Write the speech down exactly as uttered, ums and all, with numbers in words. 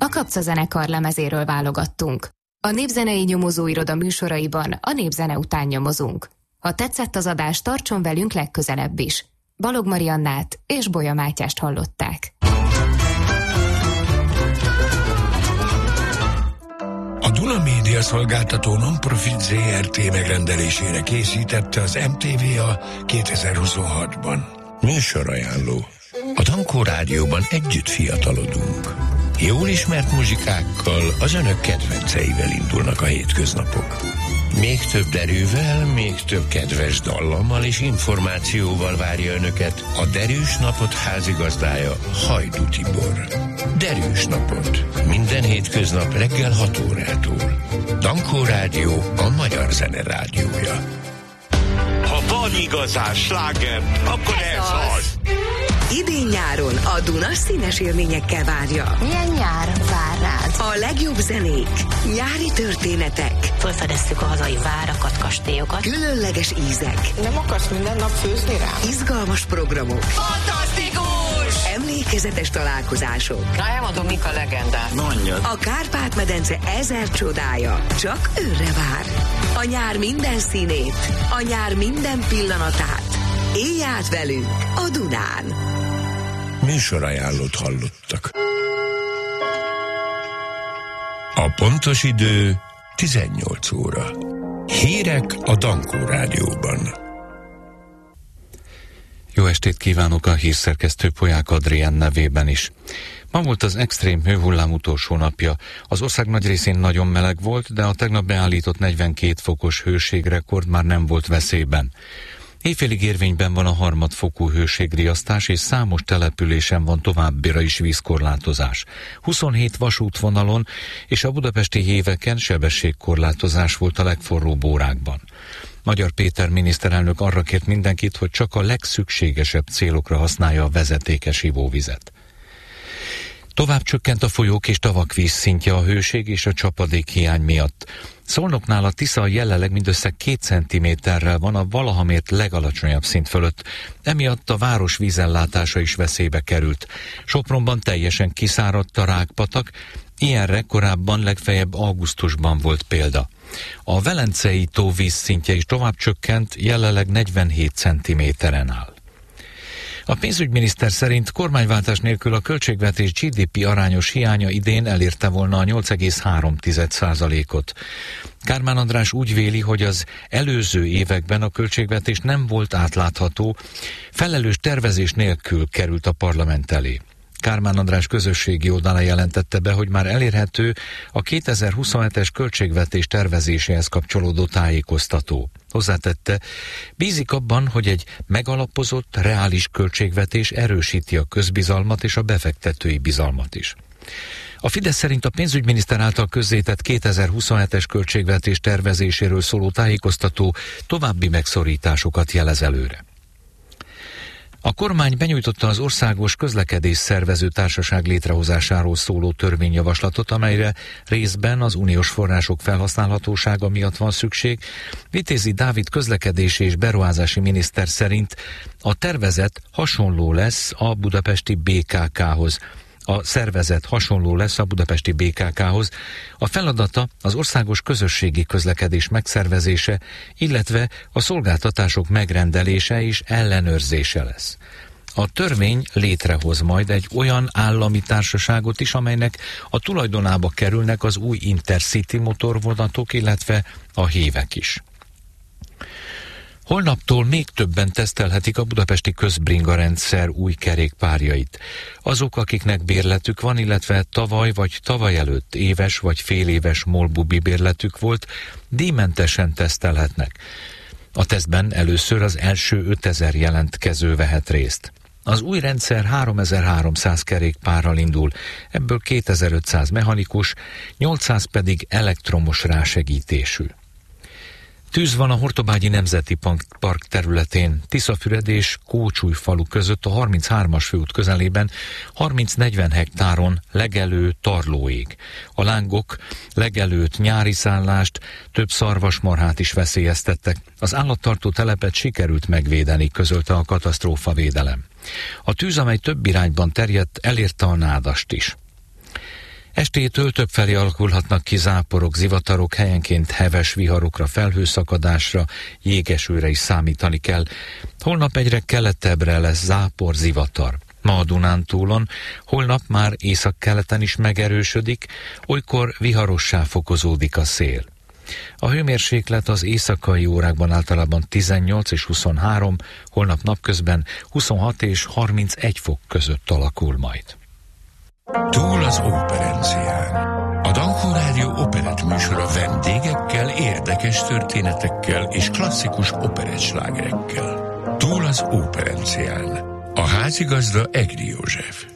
a Kapca zenekar lemezéről válogattunk. A Népzenei Nyomozóiroda műsoraiban a népzene után nyomozunk. Ha tetszett az adás, tartson velünk legközelebb is. Balog Mariannát és Bolya Mátyást hallották. A Duna Média szolgáltató non-profit zé er té megrendelésére készítette az em té vé a kétezer-huszonhatban. Műsorajánló. A Dankó Rádióban együtt fiatalodunk. Jól ismert muzsikákkal, az önök kedvenceivel indulnak a hétköznapok. Még több derűvel, még több kedves dallammal és információval várja önöket a Derűs Napot házigazdája, Hajdú Tibor. Derűs Napot. Minden hétköznap reggel hat órától. Dankó Rádió, a magyar zene rádiója. Ha van igazán sláger, akkor ez, ez az. az. Idén-nyáron a Duna színes élményekkel várja. Milyen nyár vár rád? A legjobb zenék, nyári történetek. Felfedeztük a hazai várakat, kastélyokat. Különleges ízek. Nem akarsz minden nap főzni rám? Izgalmas programok. Fantasztikus! Emlékezetes találkozások. Na, elmondom, mik a legendák. Mondjad. A Kárpát-medence ezer csodája csak őre vár. A nyár minden színét, a nyár minden pillanatát. Élj át velünk a Dunán! Műsorajánlót hallottak. A pontos idő tizennyolc óra. Hírek a Dankó Rádióban. Jó estét kívánok a hírszerkesztő Polyák Adrián nevében is. Ma volt az extrém hőhullám utolsó napja. Az ország nagy részén nagyon meleg volt, de a tegnap beállított negyvenkét fokos hőségrekord már nem volt veszélyben. Éjfélig érvényben van a harmadfokú hőségriasztás, és számos településen van továbbira is vízkorlátozás. huszonhét vasútvonalon és a budapesti héveken sebességkorlátozás volt a legforróbb órákban. Magyar Péter miniszterelnök arra kért mindenkit, hogy csak a legszükségesebb célokra használja a vezetékes ivóvizet. Tovább csökkent a folyók és tavak vízszintje a hőség és a csapadék hiány miatt. Szolnoknál a Tisza jelenleg mindössze két centiméterrel van a valaha mért legalacsonyabb szint fölött, emiatt a város vízellátása is veszélybe került. Sopronban teljesen kiszáradt a Rákpatak, ilyenre korábban legfeljebb augusztusban volt példa. A Velencei tó vízszintje is tovább csökkent, jelenleg negyvenhét centiméteren áll. A pénzügyminiszter szerint kormányváltás nélkül a költségvetés gé dé pé arányos hiánya idén elérte volna a nyolc egész három százalékot. Kármán András úgy véli, hogy az előző években a költségvetés nem volt átlátható, felelős tervezés nélkül került a parlament elé. Kármán András közösségi oldalán jelentette be, hogy már elérhető a kétezer-huszonhetes költségvetés tervezéséhez kapcsolódó tájékoztató. Hozzátette, bízik abban, hogy egy megalapozott, reális költségvetés erősíti a közbizalmat és a befektetői bizalmat is. A Fidesz szerint a pénzügyminiszter által közzétett kétezer-huszonhetes költségvetés tervezéséről szóló tájékoztató további megszorításokat jelez előre. A kormány benyújtotta az Országos Közlekedés Szervező Társaság létrehozásáról szóló törvényjavaslatot, amelyre részben az uniós források felhasználhatósága miatt van szükség. Vitézi Dávid közlekedési és beruházási miniszter szerint a tervezet hasonló lesz a budapesti bé ká ká-hoz. A szervezet hasonló lesz a budapesti bé ká ká-hoz. A feladata az országos közösségi közlekedés megszervezése, illetve a szolgáltatások megrendelése és ellenőrzése lesz. A törvény létrehoz majd egy olyan állami társaságot is, amelynek a tulajdonába kerülnek az új Intercity motorvonatok, illetve a hévek is. Holnaptól még többen tesztelhetik a budapesti közbringa rendszer új kerékpárjait. Azok, akiknek bérletük van, illetve tavaly vagy tavaly előtt éves vagy féléves molbubi bérletük volt, díjmentesen tesztelhetnek. A tesztben először az első ötezer jelentkező vehet részt. Az új rendszer háromezer-háromszáz kerékpárral indul, ebből kétezer-ötszáz mechanikus, nyolcszáz pedig elektromos rásegítésű. Tűz van a Hortobágyi Nemzeti Park területén, Tiszafüred és Kócsújfalu között a harminchármas főút közelében harminc-negyven hektáron legelő tarlóég. A lángok legelőtt nyári szállást, több szarvasmarhát is veszélyeztettek. Az állattartó telepet sikerült megvédeni, közölte a katasztrófavédelem. A tűz, amely több irányban terjedt, elérte a Nádast is. Estétől többfelé alakulhatnak ki záporok, zivatarok, helyenként heves viharokra, felhőszakadásra, jégesőre is számítani kell. Holnap egyre keletebbre lesz zápor, zivatar. Ma a Dunántúlon, holnap már északkeleten is megerősödik, olykor viharossá fokozódik a szél. A hőmérséklet az éjszakai órákban általában tizennyolc és huszonhárom, holnap napközben huszonhat és harmincegy fok között alakul majd. Túl az operencián. A Dankó Rádió operett műsora vendégekkel, érdekes történetekkel és klasszikus operettslágerekkel. Túl az operencián. A házigazda Egri József.